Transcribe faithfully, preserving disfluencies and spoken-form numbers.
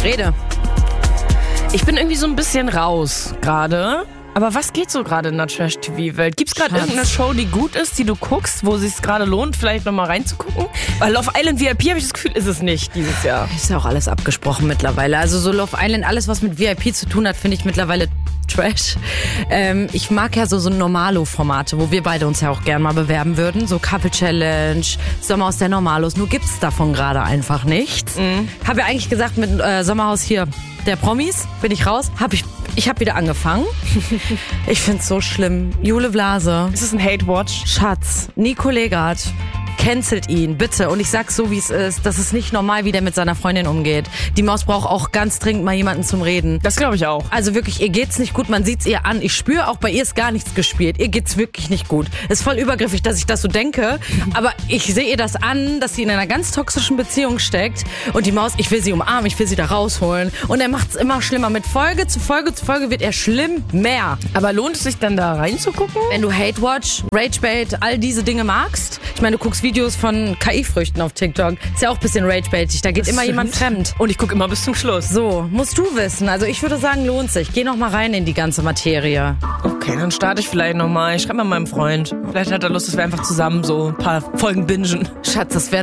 Rede. Ich bin irgendwie so ein bisschen raus gerade. Aber was geht so gerade in der Trash-T V-Welt? Gibt's gerade irgendeine Show, die gut ist, die du guckst, wo es sich gerade lohnt, vielleicht nochmal reinzugucken? Weil Love Island V I P, habe ich das Gefühl, ist es nicht dieses Jahr. Ist ja auch alles abgesprochen mittlerweile. Also so Love Island, alles was mit V I P zu tun hat, finde ich mittlerweile Trash. Ähm, ich mag ja so, so Normalo-Formate, wo wir beide uns ja auch gern mal bewerben würden. So Couple Challenge, Sommer aus der Normalos. Nur gibt's davon gerade einfach nichts. Mhm. Habe ja eigentlich gesagt, mit äh, Sommerhaus hier der Promis bin ich raus. Hab ich ich habe wieder angefangen. Ich find's so schlimm. Jule Blase. Ist es ein Hate-Watch? Schatz, Nico Legard. Cancelt ihn, bitte. Und ich sag's so, wie es ist. Das ist nicht normal, wie der mit seiner Freundin umgeht. Die Maus braucht auch ganz dringend mal jemanden zum Reden. Das glaube ich auch. Also wirklich, ihr geht's nicht gut. Man sieht's ihr an. Ich spüre, auch bei ihr ist gar nichts gespielt. Ihr geht's wirklich nicht gut. Ist voll übergriffig, dass ich das so denke. Aber ich sehe ihr das an, dass sie in einer ganz toxischen Beziehung steckt. Und die Maus, ich will sie umarmen, ich will sie da rausholen. Und er macht's immer schlimmer. Mit Folge zu Folge zu Folge wird er schlimm mehr. Aber lohnt es sich dann da reinzugucken? Wenn du Hate-Watch, Ragebait, all diese Dinge magst. Ich meine, du guckst Videos von K I-Früchten auf TikTok. Ist ja auch ein bisschen Ragebaitig. Da geht das immer stimmt. jemand fremd. Und ich gucke immer bis zum Schluss. So, musst du wissen. Also ich würde sagen, lohnt sich. Geh noch mal rein in die ganze Materie. Okay, dann starte ich vielleicht noch mal. Ich schreibe mal meinem Freund. Vielleicht hat er Lust, dass wir einfach zusammen so ein paar Folgen bingen. Schatz, das wäre